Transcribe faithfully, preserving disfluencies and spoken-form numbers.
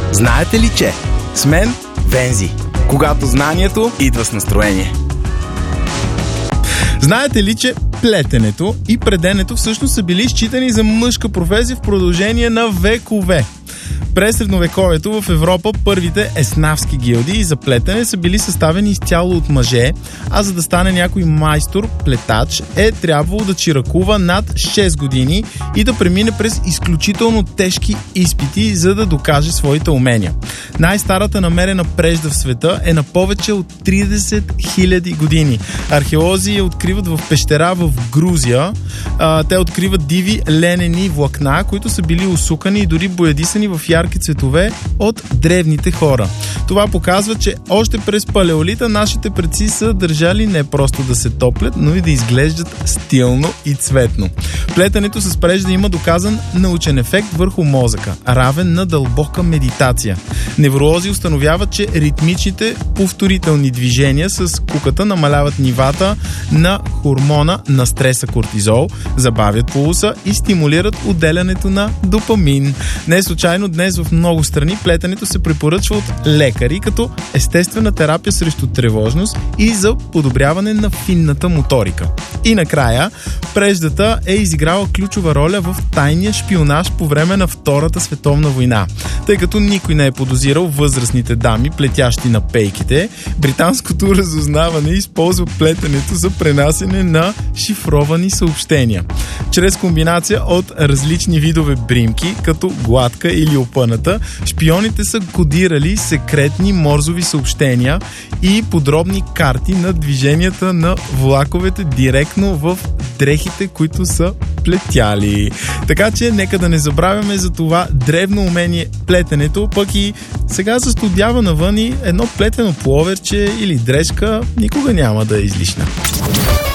Знаете ли, че с мен Вензи, когато знанието идва с настроение. Знаете ли, че плетенето и преденето всъщност са били считани за мъжка професия в продължение на векове? През средновековието в Европа първите еснавски гилдии за плетене са били съставени изцяло от мъже, а за да стане някой майстор, плетач, е трябвало да чиракува над шест години и да премине през изключително тежки изпити, за да докаже своите умения. Най-старата намерена прежда в света е на повече от тридесет хиляди години. Археолози я откриват в пещера в Грузия. А, те откриват диви ленени влакна, които са били усукани и дори боядисани в ярки цветове от древните хора. Това показва, че още през палеолита нашите предци са държали не просто да се топлят, но и да изглеждат стилно и цветно. Плетенето с прежда има доказан научен ефект върху мозъка, равен на дълбока медитация. Невролози установяват, че ритмичните повторителни движения с куката намаляват нивата на хормона на стреса кортизол, забавят пулса и стимулират отделянето на допамин. Не случайно днес в много страни плетенето се препоръчва от лекари като естествена терапия срещу тревожност и за подобряване на финната моторика. И накрая, преждата е изиграла ключова роля в тайния шпионаж по време на Втората световна война. Тъй като никой не е подозирал възрастните дами, плетящи на пейките, британското разузнаване използва плетенето за пренасене на шифровани съобщения. Чрез комбинация от различни видове бримки, като гладка или опъната, шпионите са кодирали секретни морзови съобщения и подробни карти на движенията на влаковете директно в дрехите, които са плетяли. Така че нека да не забравяме за това древно умение плетенето, пък и сега застудява навън и едно плетено пловерче или дрежка никога няма да е излишна.